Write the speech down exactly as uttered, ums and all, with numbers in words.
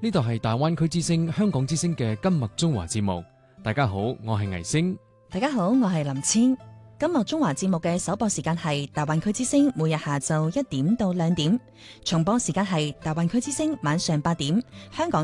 呢度係大灣區之聲香港之聲嘅今麥中華節目。大家好，我係倪星。 大家好，我係林千。今麥中華節目嘅首播時間係大灣區之聲每日下晝一點到兩點，重播時間係大灣區之聲晚上八點，香港